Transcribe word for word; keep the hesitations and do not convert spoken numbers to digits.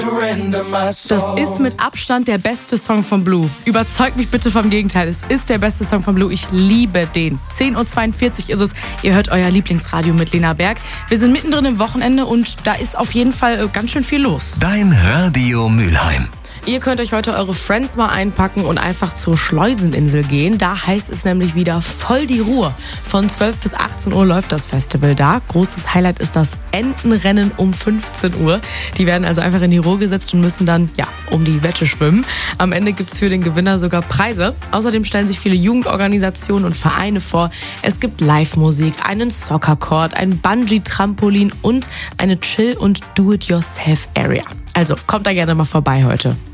Das ist mit Abstand der beste Song von Blue. Überzeugt mich bitte vom Gegenteil. Es ist der beste Song von Blue. Ich liebe den. zehn Uhr zweiundvierzig ist es. Ihr hört euer Lieblingsradio mit Lena Berg. Wir sind mittendrin im Wochenende und da ist auf jeden Fall ganz schön viel los. Dein Radio Mülheim. Ihr könnt euch heute eure Friends mal einpacken und einfach zur Schleuseninsel gehen. Da heißt es nämlich wieder voll die Ruhe. Von zwölf bis achtzehn Uhr läuft das Festival da. Großes Highlight ist das Entenrennen um fünfzehn Uhr. Die werden also einfach in die Ruhe gesetzt und müssen dann ja um die Wette schwimmen. Am Ende gibt's für den Gewinner sogar Preise. Außerdem stellen sich viele Jugendorganisationen und Vereine vor. Es gibt Live-Musik, einen Soccer-Court, ein Bungee-Trampolin und eine Chill- und Do-it-yourself-Area. Also kommt da gerne mal vorbei heute.